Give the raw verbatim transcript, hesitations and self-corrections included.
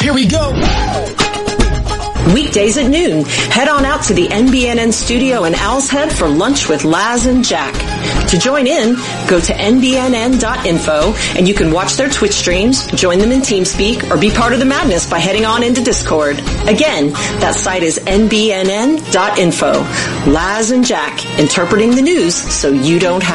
Here we go. Weekdays at noon, head on out to the N B N N studio in Owl's Head for lunch with Laz and Jack. To join in, go to N B N N dot info and you can watch their Twitch streams, join them in TeamSpeak, or be part of the madness by heading on into Discord. Again, that site is N B N N dot info. Laz and Jack, interpreting the news so you don't have